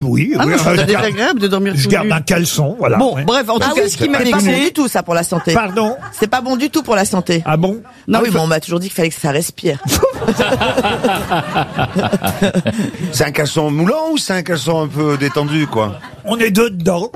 oui. Ah oui, non, je trouve ça je garde- désagréable de dormir Je tout garde nu. un caleçon, voilà. Bon, ouais. bref, en tout cas, ce qui m'a C'est pas bon vexé... du tout, ça, pour la santé. Pardon. C'est pas bon du tout pour la santé. Ah bon? Non, Ah oui, mais mais on m'a toujours dit qu'il fallait que ça respire. C'est un caleçon moulant ou c'est un caleçon un peu détendu, quoi? On est deux dedans.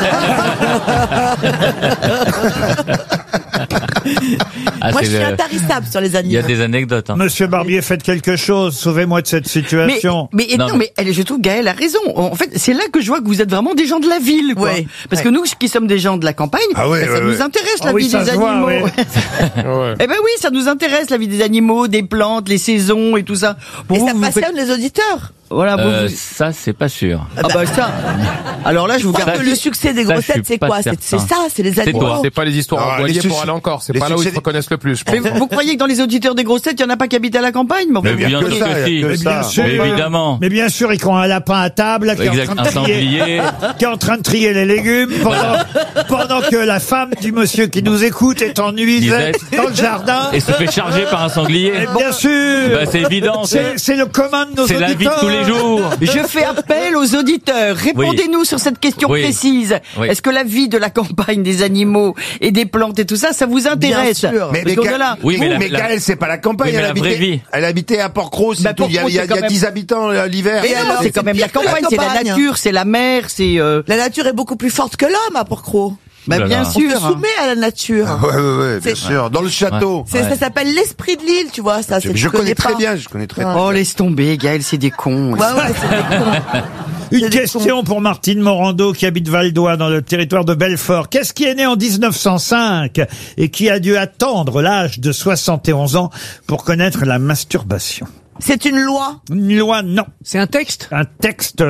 Moi, je suis intarissable sur les Il y a animaux. des anecdotes. Hein. Monsieur Barbier, faites quelque chose. Sauvez-moi de cette situation. Non, mais je trouve Gaël a raison. En fait, c'est là que je vois que vous êtes vraiment des gens de la ville, quoi. Ouais. Parce que nous, qui sommes des gens de la campagne, Ah ouais, ça ouais, nous ouais. intéresse Ah la oui, vie ça des se voit, animaux. ouais. Eh ben oui, ça nous intéresse la vie des animaux, des plantes, les saisons et tout ça. Bon, Et vous, ça vous passionne faites- les auditeurs. Voilà, vous- Ça, c'est pas sûr. Ah bah ça. Alors là, je vous Parce garde que le succès des ça, grosses je têtes, suis c'est pas quoi? certain. C'est ça, c'est les C'est animaux. quoi C'est pas les histoires Ah, en voilier les pour succès- aller encore. C'est les pas là où ils se succès- reconnaissent le plus, je pense. Mais vous croyez que dans les auditeurs des grosses têtes, il n'y en a pas qui habitent à la campagne? Mais Mais bien bien que sûr ça, que il y a si. que Bien ça. sûr. Mais évidemment. Mais bien sûr, ils ont un lapin à table qui est, en Exact, train de un trier, sanglier. qui est en train de trier les légumes pendant que la femme du monsieur qui nous écoute est en nuisette dans le jardin. Et se fait charger par un sanglier. Et bien sûr. Bah, c'est évident. C'est le commun de nos C'est auditeurs. la vie de tous les jours. Je fais appel aux auditeurs. Répondez-nous sur cette question Oui. précise. Oui. Est-ce que la vie de la campagne, des animaux et des plantes et tout ça, ça vous intéresse? Bien sûr. Mais Parce que là, Oui, mais la- Gaël, c'est pas la campagne, Oui, mais elle, la vraie vie. habitait à Port-Cros, c'est Bah, tout. Il y a, Port-Cros, il y a- c'est il y a quand 10 habitants l'hiver. Et non, alors, c'est quand même la pire que la campagne, c'est la campagne. nature, c'est la mer, c'est La nature est beaucoup plus forte que l'homme à Port-Cros. bah, Oh là bien là. On sûr. se soumet à la nature. Ouais, bien C'est- sûr. Dans le château. Ça s'appelle l'esprit de l'île, tu vois, ça. Je, c'est- je tu connais très pas. bien, je connais très Ouais. bien. Oh, laisse tomber, Gaël, c'est des cons. Ouais, c'est des cons. Une C'est des question pour Martine Morando qui habite Val-d'Oie dans le territoire de Belfort. Qu'est-ce qui est né en 1905 et qui a dû attendre l'âge de 71 ans pour connaître la masturbation? C'est une loi. Une loi, non. C'est un texte? Un texte,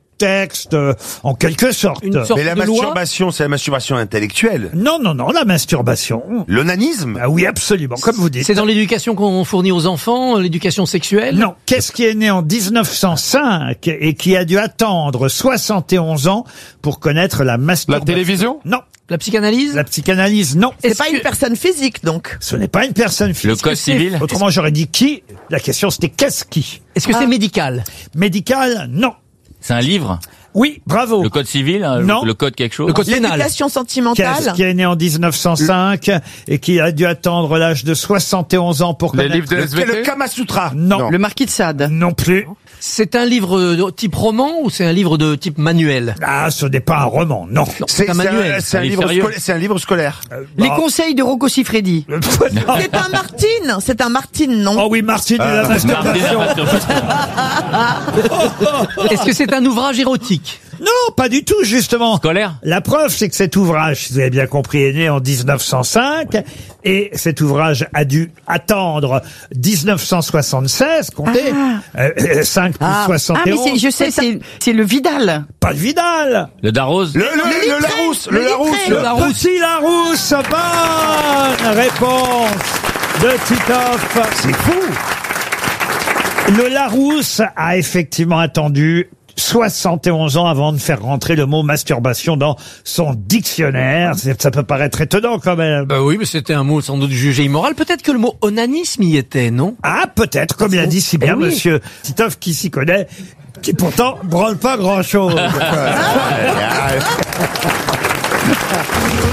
en quelque sorte. Une sorte Mais la de loi? masturbation, c'est la masturbation intellectuelle. Non, la masturbation. L'onanisme. Ah oui, absolument, comme vous dites. C'est dans l'éducation qu'on fournit aux enfants, l'éducation sexuelle? Non, qu'est-ce qui est né en 1905 et qui a dû attendre 71 ans pour connaître la masturbation? La télévision? Non. La psychanalyse? La psychanalyse, non. C'est pas une personne physique, donc. Ce n'est pas une personne physique. Le code civil. Autrement, j'aurais dit qui. La question, c'était qu'est-ce qui. Est-ce que c'est médical? Médical, non. C'est un livre. Oui, bravo. Le code civil. Non. Le code quelque chose. Le code pénal? L'éducation Qu'est-ce sentimentale. qui est né en 1905 et qui a dû attendre l'âge de 71 ans pour Les connaître... livres de Le SVT? Kama Sutra. Non. Le marquis de Sade. Non plus. C'est un livre de type roman ou c'est un livre de type manuel? Ah, ce n'est pas un roman, non. C'est un manuel. C'est un Un livre livre sérieux. scolaire. C'est un livre scolaire. Les Bah. conseils de Rocco Siffredi. Non. C'est un Martine. C'est un Martine, non? Oh oui, Martine et la masturbation. Est-ce que c'est un ouvrage érotique? Non, pas du tout, justement. Scolaire. La preuve, c'est que cet ouvrage, si vous avez bien compris, est né en 1905 et cet ouvrage a dû attendre 1976, comptez, 5 plus Ah, mais 71. je sais, c'est le Vidal. Pas de Vidal. Le Darroze. Le Larousse. Le Larousse. Le petit Larousse, bonne réponse de Titoff. C'est fou. Le Larousse a effectivement attendu 71 ans avant de faire rentrer le mot masturbation dans son dictionnaire. Ça peut paraître étonnant quand même. Bah oui, mais c'était un mot sans doute jugé immoral. Peut-être que le mot onanisme y était, non? Ah, peut-être, comme il a dit si bien Eh oui. monsieur Titoff qui s'y connaît, qui pourtant branle pas grand-chose.